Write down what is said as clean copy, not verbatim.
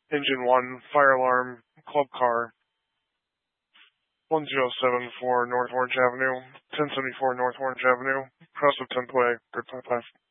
Engine 1, fire alarm, club car, 1074 North Orange Avenue, 1074 North Orange Avenue, House of 10th Way, Good 55.